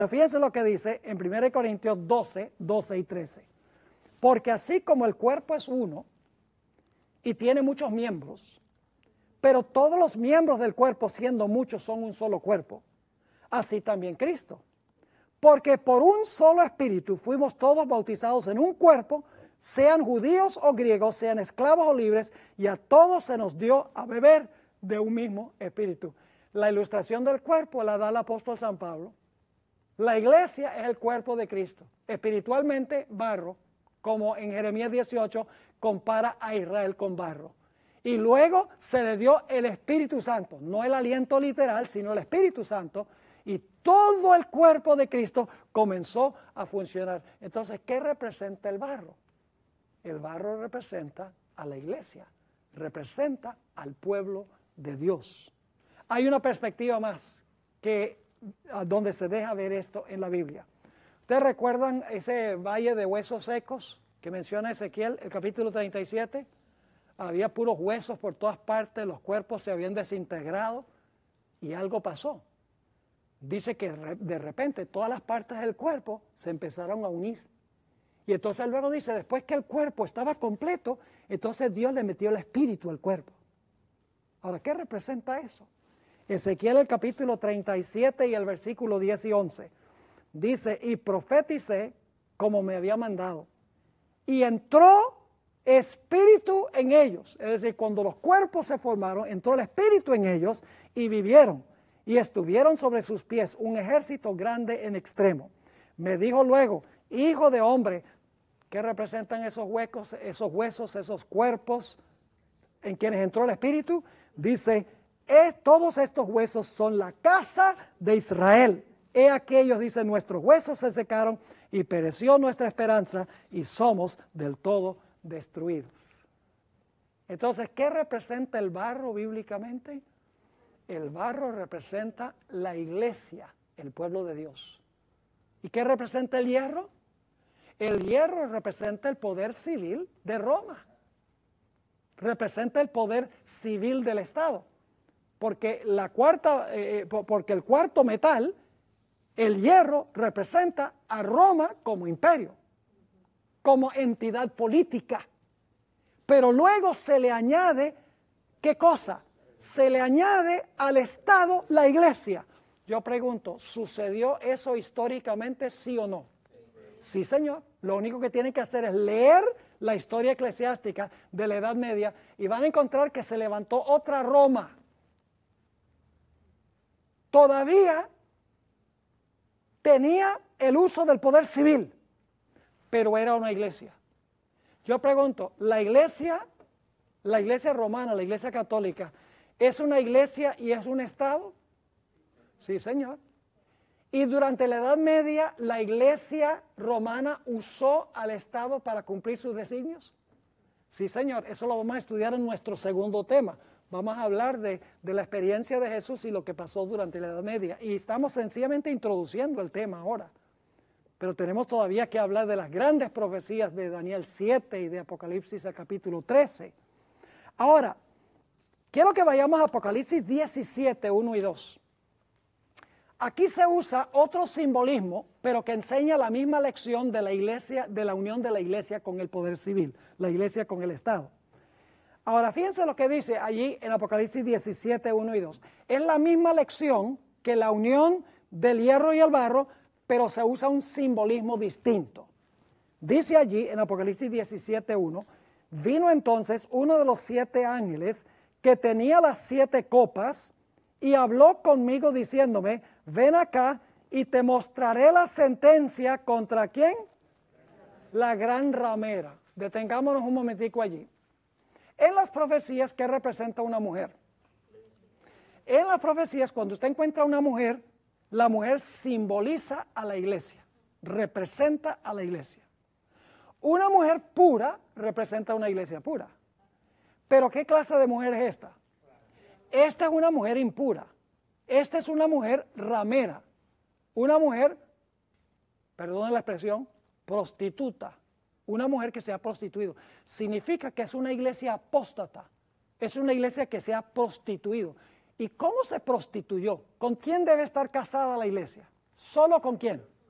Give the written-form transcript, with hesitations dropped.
Fíjense lo que dice en 1 Corintios 12, 12 y 13. Porque así como el cuerpo es uno y tiene muchos miembros, pero todos los miembros del cuerpo, siendo muchos, son un solo cuerpo, así también Cristo. Porque por un solo espíritu fuimos todos bautizados en un cuerpo, sean judíos o griegos, sean esclavos o libres, y a todos se nos dio a beber de un mismo espíritu. La ilustración del cuerpo la da el apóstol San Pablo. La iglesia es el cuerpo de Cristo. Espiritualmente, barro, como en Jeremías 18 compara a Israel con barro. Y luego se le dio el Espíritu Santo, no el aliento literal, sino el Espíritu Santo, y todo el cuerpo de Cristo comenzó a funcionar. Entonces, ¿qué representa el barro? El barro representa a la iglesia, representa al pueblo de Dios. Hay una perspectiva más donde se deja ver esto en la Biblia. ¿Ustedes recuerdan ese valle de huesos secos que menciona Ezequiel, el capítulo 37? Había puros huesos por todas partes, los cuerpos se habían desintegrado y algo pasó. Dice que de repente todas las partes del cuerpo se empezaron a unir. Y entonces luego dice, después que el cuerpo estaba completo, entonces Dios le metió el espíritu al cuerpo. Ahora, ¿qué representa eso? Ezequiel el capítulo 37 y el versículo 10 y 11. Dice, y profeticé como me había mandado. Y entró espíritu en ellos. Es decir, cuando los cuerpos se formaron, entró el espíritu en ellos y vivieron. Y estuvieron sobre sus pies un ejército grande en extremo. Me dijo luego, hijo de hombre, ¿qué representan esos huecos, esos huesos, esos cuerpos en quienes entró el espíritu? Dice, todos estos huesos son la casa de Israel. He aquellos, dice, nuestros huesos se secaron y pereció nuestra esperanza y somos del todo destruidos. Entonces, ¿qué representa el barro bíblicamente? El barro representa la iglesia, el pueblo de Dios. ¿Y qué representa el hierro? El hierro representa el poder civil de Roma. Representa el poder civil del Estado. Porque porque el cuarto metal, el hierro, representa a Roma como imperio, como entidad política. Pero luego se le añade, ¿qué cosa? Se le añade al Estado la iglesia. Yo pregunto, ¿sucedió eso históricamente, sí o no? Sí, señor. Lo único que tienen que hacer es leer la historia eclesiástica de la Edad Media y van a encontrar que se levantó otra Roma. Todavía tenía el uso del poder civil, pero era una iglesia. Yo pregunto, ¿la iglesia romana, la iglesia católica, es una iglesia y es un Estado? Sí, señor. Y durante la Edad Media, ¿la iglesia romana usó al Estado para cumplir sus designios? Sí, señor. Eso lo vamos a estudiar en nuestro segundo tema. Vamos a hablar de la experiencia de Jesús y lo que pasó durante la Edad Media. Y estamos sencillamente introduciendo el tema ahora. Pero tenemos todavía que hablar de las grandes profecías de Daniel 7 y de Apocalipsis al capítulo 13. Ahora, quiero que vayamos a Apocalipsis 17, 1 y 2. Aquí se usa otro simbolismo, pero que enseña la misma lección de la iglesia, de la unión de la iglesia con el poder civil, la iglesia con el Estado. Ahora, fíjense lo que dice allí en Apocalipsis 17, 1 y 2. Es la misma lección que la unión del hierro y el barro, pero se usa un simbolismo distinto. Dice allí en Apocalipsis 17, 1, vino entonces uno de los 7 ángeles que tenía las 7 copas y habló conmigo diciéndome, ven acá y te mostraré la sentencia contra ¿quién? La gran ramera. Detengámonos un momentico allí. En las profecías, ¿qué representa una mujer? En las profecías, cuando usted encuentra una mujer, la mujer simboliza a la iglesia, representa a la iglesia. Una mujer pura representa a una iglesia pura. Pero ¿qué clase de mujer es esta? Esta es una mujer impura. Esta es una mujer ramera. Una mujer, perdón la expresión, prostituta. Una mujer que se ha prostituido. Significa que es una iglesia apóstata. Es una iglesia que se ha prostituido. ¿Y cómo se prostituyó? ¿Con quién debe estar casada la iglesia? ¿Solo con quién?